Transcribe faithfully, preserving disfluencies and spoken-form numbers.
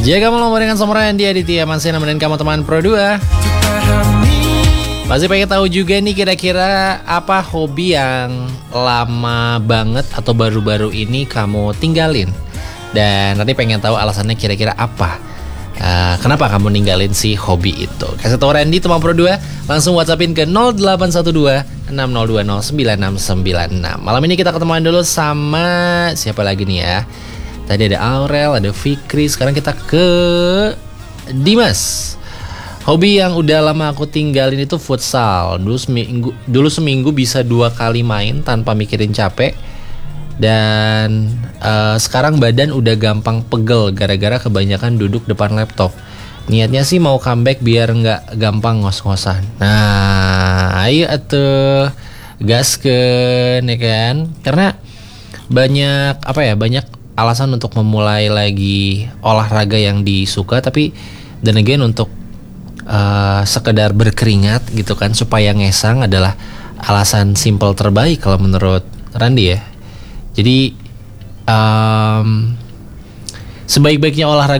Jaga malam barengan sama Randy Aditya, masih nemenin kamu teman Pro dua. Masih pengen tahu juga nih kira-kira apa hobi yang lama banget atau baru-baru ini kamu tinggalin. Dan nanti pengen tahu alasannya kira-kira apa. Uh, kenapa kamu ninggalin si hobi itu? Kasih tahu Randy teman Pro dua, langsung WhatsAppin ke nol delapan satu dua enam nol dua nol sembilan enam sembilan enam. Malam ini kita ketemuan dulu sama siapa lagi nih ya? Tadi ada Aurel, ada Fikri, sekarang kita ke Dimas. Hobi yang udah lama aku tinggalin itu futsal. Dulu seminggu, dulu seminggu bisa dua kali main tanpa mikirin capek. Dan uh, sekarang badan udah gampang pegel gara-gara kebanyakan duduk depan laptop. Niatnya sih mau comeback biar nggak gampang ngos-ngosan. Nah, ayo atuh gaskeun ya kan? Karena banyak apa ya, banyak alasan untuk memulai lagi olahraga yang disuka, tapi dan again untuk uh, sekedar berkeringat gitu kan supaya ngesang adalah alasan simple terbaik kalau menurut Randy ya. Jadi um, sebaik-baiknya olahraga